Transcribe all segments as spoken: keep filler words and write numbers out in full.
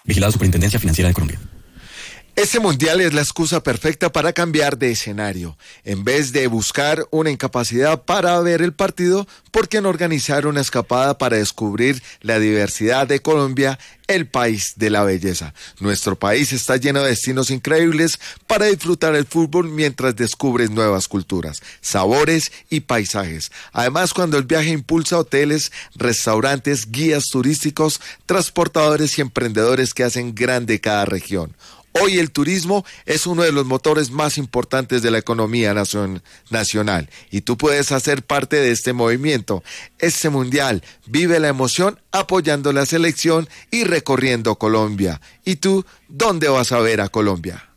Vigilado Superintendencia Financiera de Colombia. Este mundial es la excusa perfecta para cambiar de escenario. En vez de buscar una incapacidad para ver el partido, ¿por qué no organizar una escapada para descubrir la diversidad de Colombia, el país de la belleza? Nuestro país está lleno de destinos increíbles para disfrutar el fútbol mientras descubres nuevas culturas, sabores y paisajes. Además, cuando el viaje impulsa hoteles, restaurantes, guías turísticos, transportadores y emprendedores que hacen grande cada región. Hoy el turismo es uno de los motores más importantes de la economía nacion- nacional y tú puedes hacer parte de este movimiento. Este mundial vive la emoción apoyando la selección y recorriendo Colombia. ¿Y tú dónde vas a ver a Colombia?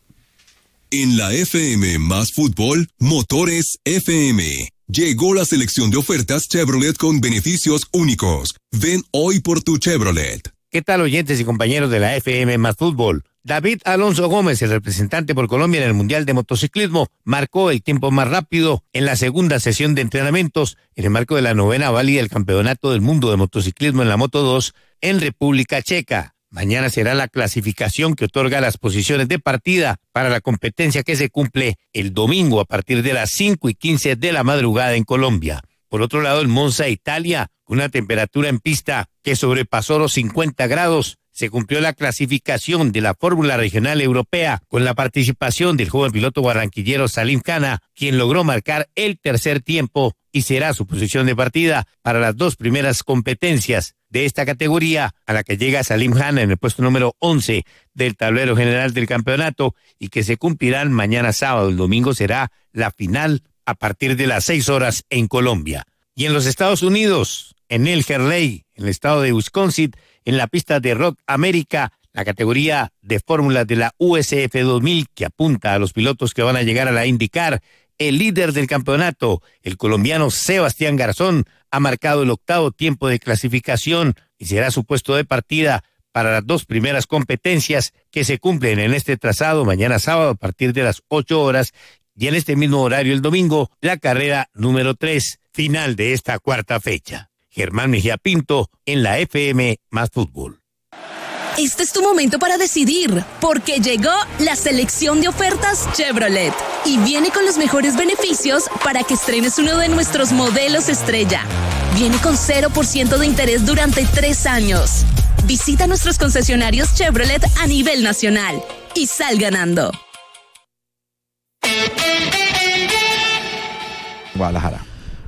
En la F M Más Fútbol, Motores F M. Llegó la selección de ofertas Chevrolet con beneficios únicos. Ven hoy por tu Chevrolet. ¿Qué tal, oyentes y compañeros de la F M Más Fútbol? David Alonso Gómez, el representante por Colombia en el Mundial de Motociclismo, marcó el tiempo más rápido en la segunda sesión de entrenamientos en el marco de la novena válida del Campeonato del Mundo de Motociclismo en la Moto dos en República Checa. Mañana será la clasificación que otorga las posiciones de partida para la competencia que se cumple el domingo a partir de las cinco y quince de la madrugada en Colombia. Por otro lado, en Monza, Italia, con una temperatura en pista que sobrepasó los cincuenta grados, se cumplió la clasificación de la Fórmula Regional Europea con la participación del joven piloto barranquillero Salim Khanna, quien logró marcar el tercer tiempo y será su posición de partida para las dos primeras competencias de esta categoría, a la que llega Salim Khanna en el puesto número once del tablero general del campeonato y que se cumplirán mañana sábado. El domingo será la final a partir de las seis horas en Colombia. Y en los Estados Unidos, en el Hurley, en el estado de Wisconsin, en la pista de Rock América, la categoría de fórmula de la U S F dos mil que apunta a los pilotos que van a llegar a la IndyCar. El líder del campeonato, el colombiano Sebastián Garzón, ha marcado el octavo tiempo de clasificación y será su puesto de partida para las dos primeras competencias que se cumplen en este trazado mañana sábado a partir de las ocho horas y en este mismo horario el domingo, la carrera número tres, final de esta cuarta fecha. Germán Mejía Pinto en la F M Más Fútbol. Este es tu momento para decidir, porque llegó la selección de ofertas Chevrolet y viene con los mejores beneficios para que estrenes uno de nuestros modelos estrella. Viene con cero por ciento de interés durante tres años. Visita nuestros concesionarios Chevrolet a nivel nacional y sal ganando. Guadalajara.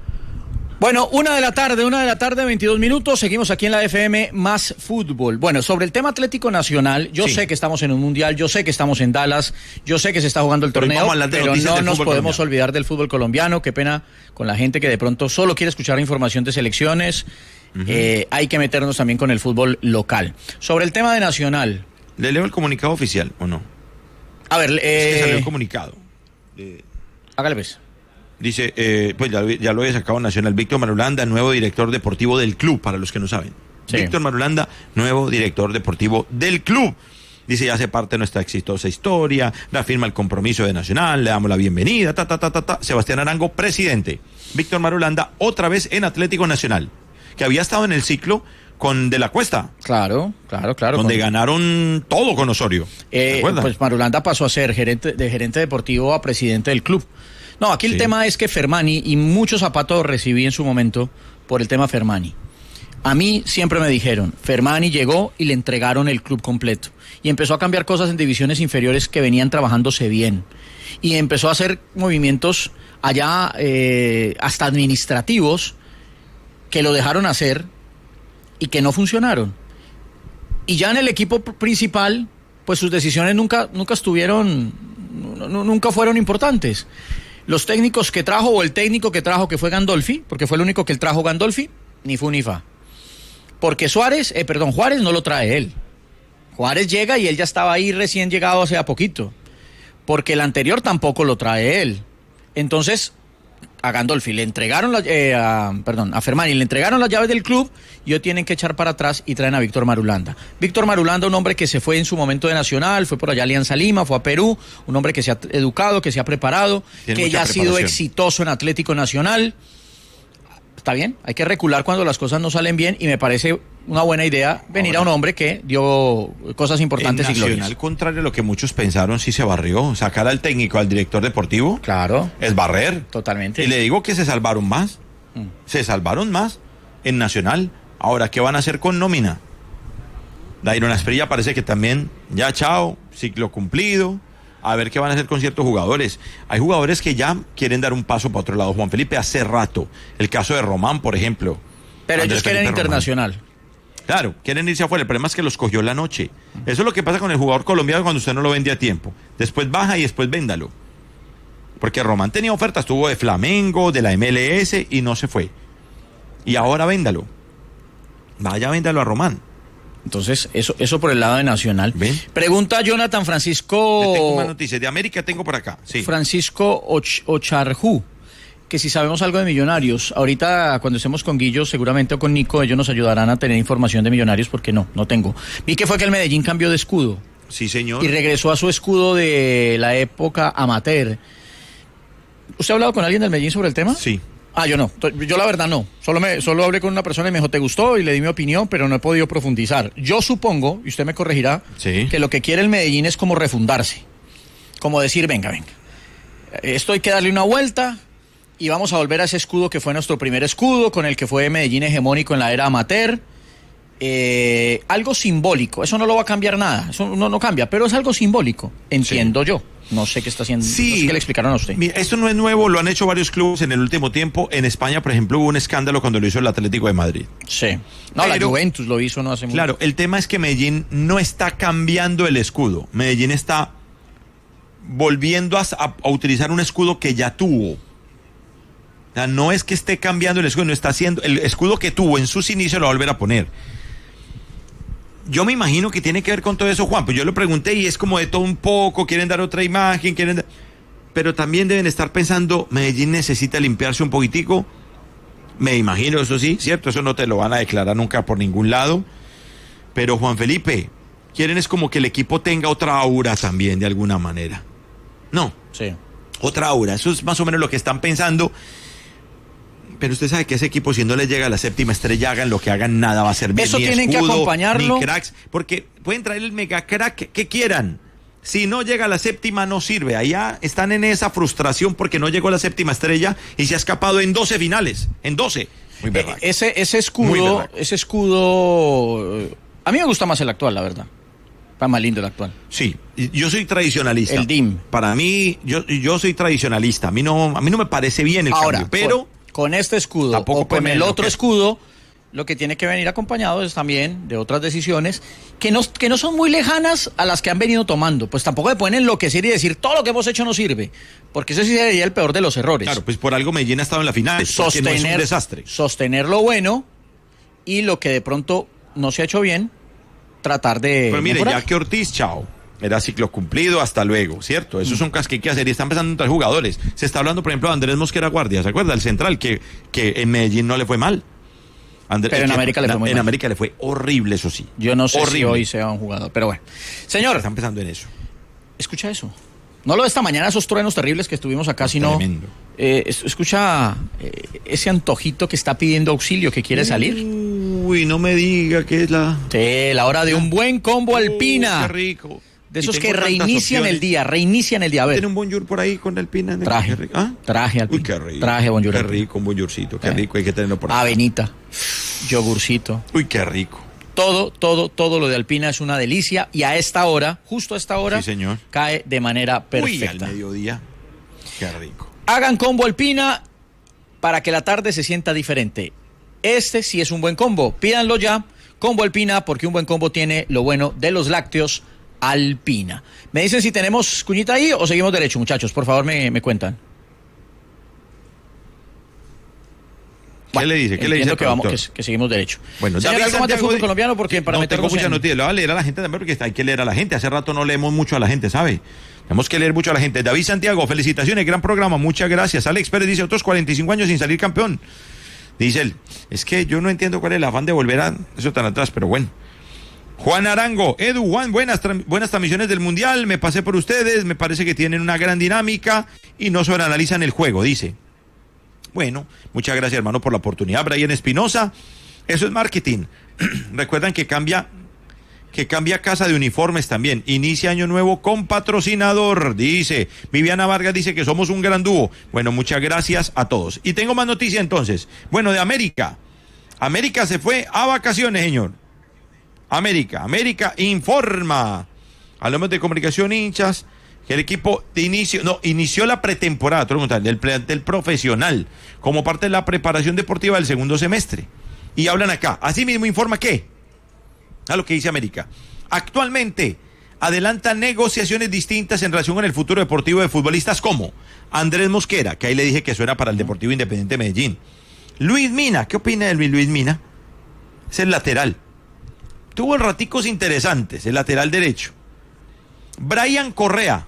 Bueno, una de la tarde, una de la tarde, veintidós minutos, seguimos aquí en la F M Más Fútbol. Bueno, sobre el tema Atlético Nacional, yo sí. sé que estamos en un mundial, yo sé que estamos en Dallas, yo sé que se está jugando el pero torneo, pero no nos podemos colombiano. olvidar del fútbol colombiano. Qué pena con la gente que de pronto solo quiere escuchar información de selecciones. Uh-huh. Eh, hay que meternos también con el fútbol local. Sobre el tema de Nacional. ¿Le leo el comunicado oficial o no? A ver, eh... es que salió el comunicado. De... Hágale pues. Dice, eh, pues ya, ya lo había sacado Nacional, Víctor Marulanda, nuevo director deportivo del club, para los que no saben. Sí. Víctor Marulanda, nuevo director deportivo del club. Dice, ya hace parte de nuestra exitosa historia, reafirma el compromiso de Nacional, le damos la bienvenida, ta, ta, ta, ta, ta. Sebastián Arango, presidente. Víctor Marulanda, otra vez en Atlético Nacional, que había estado en el ciclo con De la Cuesta. Claro, claro, claro. Donde con... ganaron todo con Osorio. Eh, pues Marulanda pasó a ser gerente, de gerente deportivo a presidente del club. No, aquí el sí. tema es que Fermani, y muchos zapatos recibí en su momento por el tema Fermani. A mí siempre me dijeron, Fermani llegó y le entregaron el club completo. Y empezó a cambiar cosas en divisiones inferiores que venían trabajándose bien. Y empezó a hacer movimientos allá eh, hasta administrativos que lo dejaron hacer y que no funcionaron. Y ya en el equipo principal, pues sus decisiones nunca, nunca estuvieron, no, nunca fueron importantes. Los técnicos que trajo, o el técnico que trajo, que fue Gandolfi, porque fue el único que él trajo Gandolfi, ni fu ni fa. Porque Suárez, eh, perdón, Juárez no lo trae él. Juárez llega y él ya estaba ahí recién llegado hace a poquito. Porque el anterior tampoco lo trae él. Entonces, a Gandolfi le entregaron, la, eh, a, perdón, a Fermani le entregaron las llaves del club y hoy tienen que echar para atrás y traen a Víctor Marulanda. Víctor Marulanda, un hombre que se fue en su momento de Nacional, fue por allá a Alianza Lima, fue a Perú, un hombre que se ha educado, que se ha preparado, tiene que ya ha sido exitoso en Atlético Nacional. está bien, hay que recular cuando las cosas no salen bien y me parece una buena idea venir Ahora, a un hombre que dio cosas importantes y glorias. Al contrario de lo que muchos pensaron, sí se barrió. Sacar al técnico, al director deportivo, claro, es barrer. Totalmente. Y le digo que se salvaron más. Mm. Se salvaron más en Nacional. Ahora, ¿qué van a hacer con nómina? Dairon Asprilla parece que también, ya chao, ciclo cumplido. A ver qué van a hacer con ciertos jugadores. Hay jugadores que ya quieren dar un paso para otro lado. Juan Felipe, hace rato. El caso de Román, por ejemplo. Pero Andrés ellos quieren Felipe internacional. Román. Claro, quieren irse afuera. El problema es que los cogió la noche. Eso es lo que pasa con el jugador colombiano cuando usted no lo vende a tiempo. Después baja y después véndalo. Porque Román tenía ofertas. Tuvo de Flamengo, de la M L S y no se fue. Y ahora véndalo. Vaya, véndalo a Román. Entonces, eso eso por el lado de Nacional. ¿Ven? Pregunta Jonathan Francisco... Le tengo más noticias. De América tengo por acá. Sí. Francisco Och, Ocharjú, que si sabemos algo de Millonarios. Ahorita, cuando estemos con Guillo, seguramente, o con Nico, ellos nos ayudarán a tener información de Millonarios, porque no, no tengo. Vi que fue que el Medellín cambió de escudo. Sí, señor. Y regresó a su escudo de la época amateur. ¿Usted ha hablado con alguien del Medellín sobre el tema? Sí. Ah, yo no. Yo la verdad no. Solo me solo hablé con una persona y me dijo, ¿te gustó? Y le di mi opinión, pero no he podido profundizar. Yo supongo, y usted me corregirá, sí, que lo que quiere el Medellín es como refundarse. Como decir, venga, venga. Esto hay que darle una vuelta y vamos a volver a ese escudo que fue nuestro primer escudo, con el que fue Medellín hegemónico en la era amateur. Eh, algo simbólico. Eso no lo va a cambiar nada. Eso no, no cambia, pero es algo simbólico. Entiendo sí. yo. No sé qué está haciendo. Sí. No sé qué le explicaron a usted. Mira, esto no es nuevo, lo han hecho varios clubes en el último tiempo. En España, por ejemplo, hubo un escándalo cuando lo hizo el Atlético de Madrid. Sí. No, Pero, la Juventus lo hizo no hace mucho. Claro, el tema es que Medellín no está cambiando el escudo. Medellín está volviendo a, a, a utilizar un escudo que ya tuvo. O sea, no es que esté cambiando el escudo, no está haciendo. El escudo que tuvo en sus inicios lo va a volver a poner. Yo me imagino que tiene que ver con todo eso, Juan. Pues yo lo pregunté y es como de todo un poco, quieren dar otra imagen, quieren dar... Pero también deben estar pensando, Medellín necesita limpiarse un poquitico. Me imagino, eso sí, cierto, eso no te lo van a declarar nunca por ningún lado. Pero Juan Felipe, quieren es como que el equipo tenga otra aura también, de alguna manera. No. Sí. Otra aura, eso es más o menos lo que están pensando. Pero usted sabe que ese equipo, si no le llega a la séptima estrella, hagan lo que hagan, nada va a ser bien. Eso ni tienen escudo, que acompañarlo. Ni cracks, porque pueden traer el mega crack que quieran. Si no llega a la séptima, no sirve. Allá están en esa frustración porque no llegó a la séptima estrella y se ha escapado en doce finales. En doce. Muy eh, ese, ese escudo, ese escudo. A mí me gusta más el actual, la verdad. Está más lindo el actual. Sí, yo soy tradicionalista. El D I M. Para mí, yo, yo soy tradicionalista. A mí no, a mí no me parece bien el Ahora, cambio, pero. Con... Con este escudo o con el otro escudo, lo que tiene que venir acompañado es también de otras decisiones que no, que no son muy lejanas a las que han venido tomando. Pues tampoco se pueden enloquecer y decir todo lo que hemos hecho no sirve, porque ese sí sería el peor de los errores. Claro, pues por algo Medellín ha estado en la final, sostener, no es un desastre. Sostener lo bueno y lo que de pronto no se ha hecho bien, tratar de Pero mire, mejorar. ya que Ortiz, chao. Era ciclo cumplido, hasta luego, ¿cierto? Esos son cosas que hay que hacer y están pensando en tres jugadores. Se está hablando, por ejemplo, de Andrés Mosquera Guardia, ¿se acuerda? El central, que, que en Medellín no le fue mal. Andrés, pero en que, América le fue muy En mal. América le fue horrible, eso sí. Yo no sé horrible. si hoy sea un jugador, pero bueno. Señor. Están pensando en eso. Escucha eso. No lo de esta mañana, esos truenos terribles que estuvimos acá, sino... Tremendo. Eh, escucha eh, ese antojito que está pidiendo auxilio, que quiere salir. Uy, no me diga que es la... Sí, la hora de un buen combo Alpina. Uh, qué rico. De esos que reinician el día, reinician el día. A ver. ¿Tiene un bonjour por ahí con Alpina? Traje. ¿Ah? Traje Alpina. Uy, qué rico. Traje bonjour. Qué rico, un bonjourcito. Qué rico, hay que tenerlo por ahí. Avenita. Yogurcito. Uy, qué rico. Todo, todo, todo lo de Alpina es una delicia y a esta hora, justo a esta hora, sí, señor, cae de manera perfecta. Uy, al mediodía. Qué rico. Hagan combo Alpina para que la tarde se sienta diferente. Este sí es un buen combo. Pídanlo ya. Combo Alpina, porque un buen combo tiene lo bueno de los lácteos Alpina. ¿Me dicen si tenemos cuñita ahí o seguimos derecho, muchachos? Por favor, me, me cuentan. ¿Qué bueno, le dice? ¿Qué le dice? Que, vamos, que, que seguimos derecho. Bueno, señor, algo más de fútbol colombiano, porque para no meternos tengo muchas en... noticias. Le voy a leer a la gente también, porque hay que leer a la gente. Hace rato no leemos mucho a la gente, ¿sabe? Tenemos que leer mucho a la gente. David Santiago, felicitaciones, gran programa, muchas gracias. Alex Pérez dice, otros cuarenta y cinco años sin salir campeón. Dice él, es que yo no entiendo cuál es el afán de volver a eso tan atrás, pero bueno. Juan Arango, Edu, Juan, buenas, tra- buenas transmisiones del Mundial, me pasé por ustedes, me parece que tienen una gran dinámica y no sobreanalizan el juego, dice. Bueno, muchas gracias, hermano, por la oportunidad. Brian Espinosa, eso es marketing. Recuerdan que cambia, que cambia casa de uniformes también. Inicia año nuevo con patrocinador, dice. Viviana Vargas dice que somos un gran dúo. Bueno, muchas gracias a todos. Y tengo más noticia entonces. Bueno, de América. América se fue a vacaciones, señor. América, América informa. Hablamos de comunicación, hinchas, que el equipo de inicio, no, inició la pretemporada, del plantel profesional, como parte de la preparación deportiva del segundo semestre. Y hablan acá, así mismo informa que, a lo que dice América, actualmente adelanta negociaciones distintas en relación con el futuro deportivo de futbolistas como Andrés Mosquera, que ahí le dije que eso era para el Deportivo Independiente de Medellín. Luis Mina, ¿qué opina de Luis Mina? Es el lateral. Tuvo raticos interesantes, el lateral derecho. Brian Correa,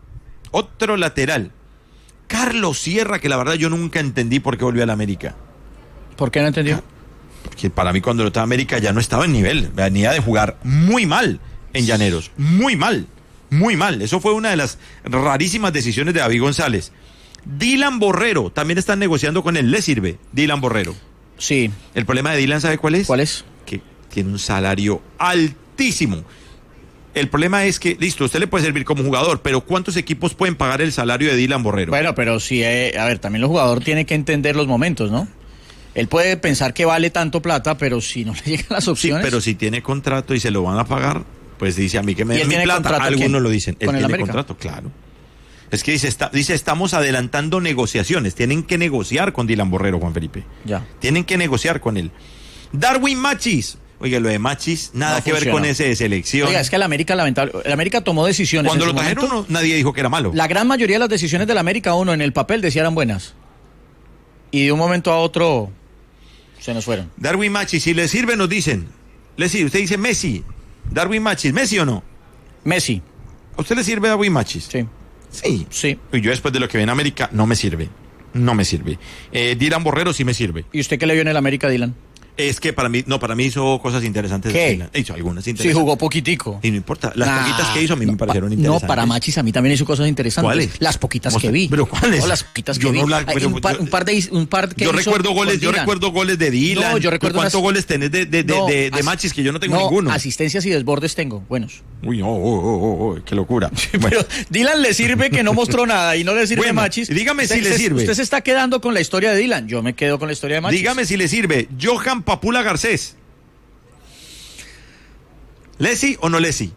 otro lateral. Carlos Sierra, que la verdad yo nunca entendí por qué volvió a la América. ¿Por qué no entendió? Porque para mí cuando lo estaba en América ya no estaba en nivel. Venía de jugar muy mal en Llaneros. Muy mal, muy mal. Eso fue una de las rarísimas decisiones de David González. Dylan Borrero, también están negociando con él. ¿Le sirve Dylan Borrero? Sí. El problema de Dylan, ¿sabe cuál es? ¿Cuál es? Que tiene un salario altísimo. El problema es que, listo, usted le puede servir como jugador, pero ¿cuántos equipos pueden pagar el salario de Dylan Borrero? Bueno, pero sí, eh, a ver, también el jugador tiene que entender los momentos, ¿no? Él puede pensar que vale tanto plata, pero si no le llegan las opciones... Sí, pero si tiene contrato y se lo van a pagar, pues dice a mí que me den mi plata. ¿Contrato algunos quién? Lo dicen. Él ¿Con el tiene América? Contrato, claro. Es que dice, está, dice, estamos adelantando negociaciones. Tienen que negociar con Dylan Borrero, Juan Felipe. Ya. Tienen que negociar con él. Darwin Machis. Oiga, lo de Machis, nada No que funciona. ver con ese de selección. Oiga, es que el América, lamentable, el América tomó decisiones. Cuando en lo su trajeron, momento, no, nadie dijo que era malo. La gran mayoría de las decisiones del América, uno en el papel decía eran buenas. Y de un momento a otro se nos fueron. Darwin Machis, si le sirve, nos dicen. Le sirve, usted dice Messi. Darwin Machis, ¿Messi o no? Messi. ¿A usted le sirve Darwin Machis? Sí. Sí. Sí. Y yo después de lo que vi en América, no me sirve. No me sirve. Eh, Dylan Borrero sí me sirve. ¿Y usted qué le vio en el América, Dylan? Es que para mí, no, para mí hizo cosas interesantes. ¿Qué? Dylan. Hizo algunas Sí, interesantes. jugó poquitico. Y no importa. Las Nah, poquitas que hizo a mí no, me parecieron pa- interesantes. No, para Machis a mí también hizo cosas interesantes. ¿Cuáles? Las poquitas ¿Cómo que se- vi. ¿Pero cuáles? No, las poquitas que Yo vi. no la- Hay pero un, par, yo- un par de un par que Yo hizo recuerdo goles, con yo Dylan. recuerdo goles de Dylan. No, yo recuerdo ¿Cuántos unas- goles tenés de, de, de, No, de, de as- Machis que yo no tengo no, ninguno? asistencias y desbordes tengo, buenos. Uy, no, oh, oh, oh, qué locura. Bueno. Pero Dylan le sirve que no mostró nada y no le sirve Bueno, Machis. dígame Usted- si le usted- sirve. Usted se está quedando con la historia de Dylan. Yo me quedo con la historia de Machis. Dígame si le sirve. Johan Papula Garcés. ¿Lesi o no Lesi?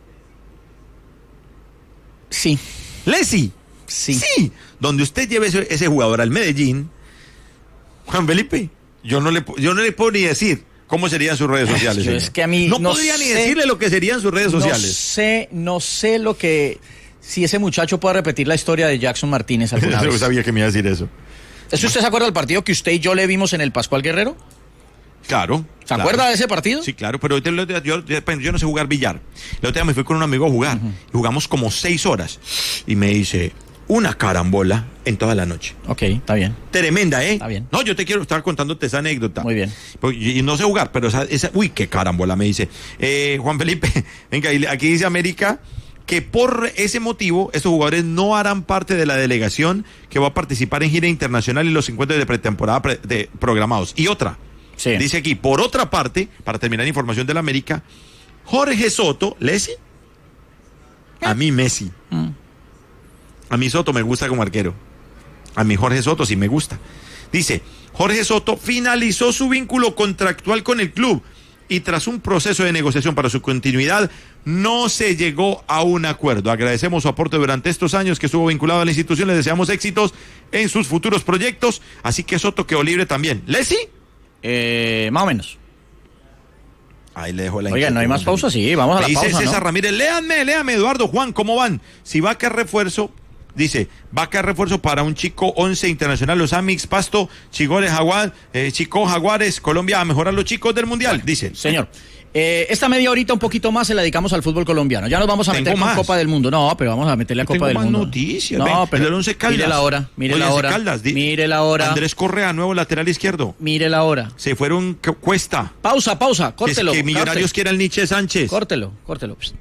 Sí. ¿Lesi? Sí. Sí. Donde usted lleve ese, ese jugador al Medellín, Juan Felipe, yo no le, pu- yo no le puedo ni decir cómo serían sus redes sociales. Yo señor. es que a mí no, no podría ni sé- decirle lo que serían sus redes No sociales. sé, no sé lo que... Si ese muchacho puede repetir la historia de Jackson Martínez alguna Yo vez. sabía que me iba a decir eso. ¿Eso usted se acuerda del partido que usted y yo le vimos en el Pascual Guerrero? Claro. ¿Se claro. acuerda de ese partido? Sí, claro, pero yo, yo, yo no sé jugar billar. La otra vez me fui con un amigo a jugar. Y jugamos como seis horas. Y me dice, una carambola en toda la noche. Ok, está bien. Tremenda, ¿eh? Está bien. No, yo te quiero estar contándote esa anécdota. Muy bien. Pues, Y, y no sé jugar, pero esa, esa- uy, qué carambola, me dice. Eh, Juan Felipe, venga, y aquí dice América que por ese motivo estos jugadores no harán parte de la delegación que va a participar en gira internacional y los encuentros de pretemporada pre- de- programados. Y otra, Sí. dice aquí, por otra parte, para terminar información de la América, Jorge Soto, ¿Lesi? A mí Messi. Mm. A mí Soto me gusta como arquero. A mí Jorge Soto sí me gusta. Dice, Jorge Soto finalizó su vínculo contractual con el club y tras un proceso de negociación para su continuidad, no se llegó a un acuerdo. Agradecemos su aporte durante estos años que estuvo vinculado a la institución. Le deseamos éxitos en sus futuros proyectos. Así que Soto quedó libre también. ¿Lesi? Eh, más o menos. Ahí le dejo la Oiga, ¿no hay más pausa? Sí, vamos a la Me dice pausa, César ¿no? Ramírez, léanme, léanme, Eduardo, Juan, ¿cómo van? Si va a caer refuerzo, dice, va a caer refuerzo para un chico once internacional, los Amix, Pasto, Chigores, Jaguar, eh, Chico, Jaguares, Colombia, a mejorar los chicos del Mundial, dice. Señor, eh, esta media horita un poquito más se la dedicamos al fútbol colombiano. Ya nos vamos a Tengo meter con más. Copa del Mundo. No, pero vamos a meterle a Yo Copa tengo del más Mundo. noticias, No, ven, pero el Once Caldas. mire la hora, mire Oye, la Once hora. Caldas, di- Mire la hora. Andrés Correa, nuevo lateral izquierdo. Mire la hora. Se fueron cu- Cuesta. Pausa, pausa, Que, córtelo. que Millonarios corte. quiera el Nietzsche Sánchez. Córtelo, córtelo. Psst.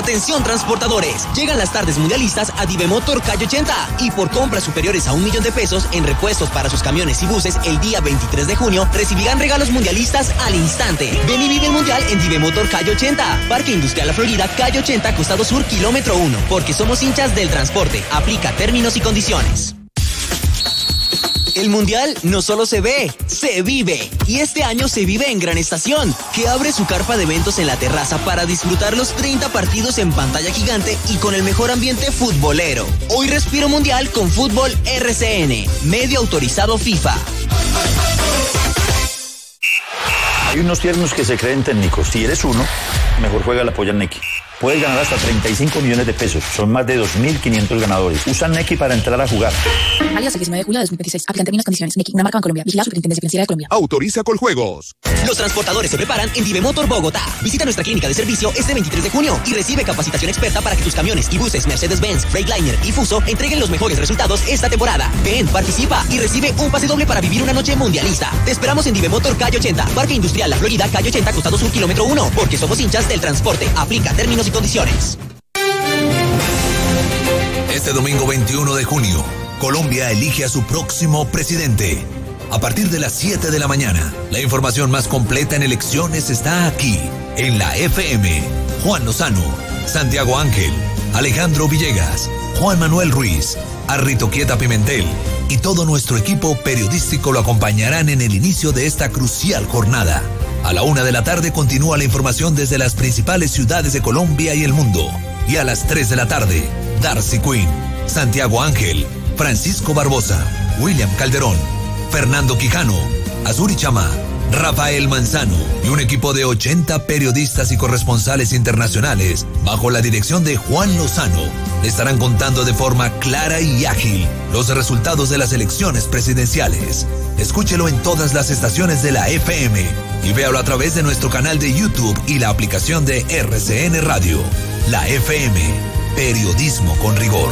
Atención transportadores, llegan las tardes mundialistas a Divemotor Calle ochenta y por compras superiores a un millón de pesos en repuestos para sus camiones y buses el día veintitrés de junio recibirán regalos mundialistas al instante. Ven y vive el mundial en Divemotor Calle ochenta, Parque Industrial La Florida, Calle ochenta, Costado Sur, kilómetro uno, porque somos hinchas del transporte. Aplica términos y condiciones. El Mundial no solo se ve, se vive. Y este año se vive en Gran Estación, que abre su carpa de eventos en la terraza para disfrutar los treinta partidos en pantalla gigante y con el mejor ambiente futbolero. Hoy respiro Mundial con Fútbol R C N, medio autorizado FIFA. Hay unos tiernos que se creen técnicos. Si eres uno, mejor juega la polla Neki. Puedes ganar hasta treinta y cinco millones de pesos. Son más de dos mil quinientos ganadores. Usa Neki para entrar a jugar. Alias el diecinueve de julio de dos mil veintiséis. Aplican términos y condiciones. Neki, una marca en Colombia. Vigilada Superintendencia Financiera de Colombia. Autoriza Coljuegos. Los transportadores se preparan en Divemotor Bogotá. Visita nuestra clínica de servicio este veintitrés de junio y recibe capacitación experta para que tus camiones y buses Mercedes-Benz, Freightliner y Fuso entreguen los mejores resultados esta temporada. Ven, participa y recibe un pase doble para vivir una noche mundialista. Te esperamos en Divemotor Calle ochenta, Parque Industrial La Florida, Calle ochenta, Costado Sur, kilómetro uno, porque somos hinchas del transporte. Aplica términos y condiciones. Este domingo veintiuno de junio, Colombia elige a su próximo presidente. A partir de las siete de la mañana, la información más completa en elecciones está aquí, en la F M. Juan Lozano, Santiago Ángel, Alejandro Villegas, Juan Manuel Ruiz, Arrito Quieta Pimentel y todo nuestro equipo periodístico lo acompañarán en el inicio de esta crucial jornada. A la una de la tarde continúa la información desde las principales ciudades de Colombia y el mundo. Y a las tres de la tarde, Darcy Quinn, Santiago Ángel, Francisco Barbosa, William Calderón, Fernando Quijano, Azuri Chama, Rafael Manzano y un equipo de ochenta periodistas y corresponsales internacionales bajo la dirección de Juan Lozano estarán contando de forma clara y ágil los resultados de las elecciones presidenciales. Escúchelo en todas las estaciones de la F M y véalo a través de nuestro canal de YouTube y la aplicación de R C N Radio. La F M, periodismo con rigor.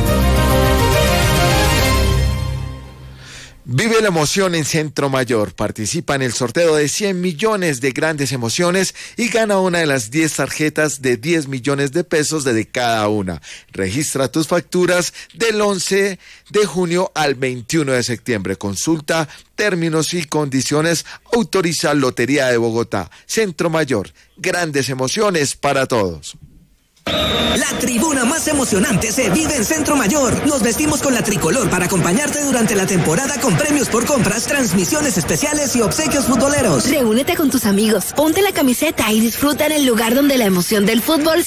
Vive la emoción en Centro Mayor. Participa en el sorteo de cien millones de grandes emociones y gana una de las diez tarjetas de diez millones de pesos de cada una. Registra tus facturas del once de junio al veintiuno de septiembre. Consulta términos y condiciones. Autoriza Lotería de Bogotá. Centro Mayor. Grandes emociones para todos. La tribuna más emocionante se vive en Centro Mayor. Nos vestimos con la tricolor para acompañarte durante la temporada con premios por compras, transmisiones especiales y obsequios futboleros. Reúnete con tus amigos, ponte la camiseta y disfruta en el lugar donde la emoción del fútbol